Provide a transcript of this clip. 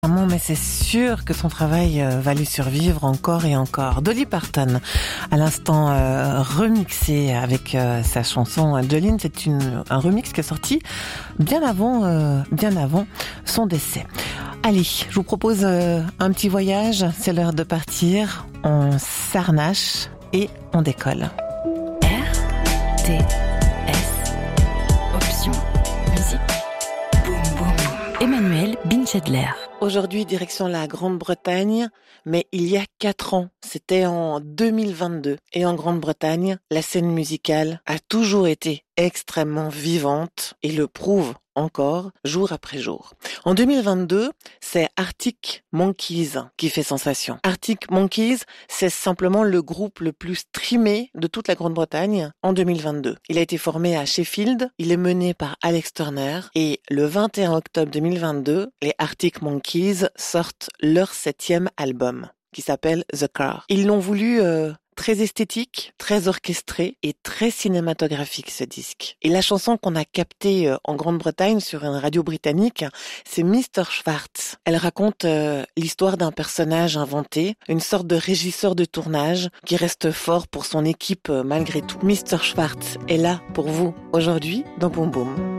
Mais c'est sûr que son travail va lui survivre encore et encore. Dolly Parton, à l'instant remixé avec sa chanson Jolene, c'est un remix qui est sorti bien avant son décès. Allez, je vous propose un petit voyage, c'est l'heure de partir. On s'harnache et on décolle. RTS, option musique. Boum boum boum. Emmanuel Binchedler. Aujourd'hui, direction la Grande-Bretagne, mais il y a 4 ans, c'était en 2022. Et en Grande-Bretagne, la scène musicale a toujours été extrêmement vivante et le prouve encore jour après jour. En 2022, c'est Arctic Monkeys qui fait sensation. Arctic Monkeys, c'est simplement le groupe le plus streamé de toute la Grande-Bretagne en 2022. Il a été formé à Sheffield, il est mené par Alex Turner et le 21 octobre 2022, les Arctic Monkeys sortent leur 7e album qui s'appelle The Car. Ils l'ont voulu très esthétique, très orchestré et très cinématographique ce disque. Et la chanson qu'on a captée en Grande-Bretagne sur une radio britannique, c'est Mr. Schwartz. Elle raconte l'histoire d'un personnage inventé, une sorte de régisseur de tournage qui reste fort pour son équipe malgré tout. Mr. Schwartz est là pour vous aujourd'hui dans Boom Boom.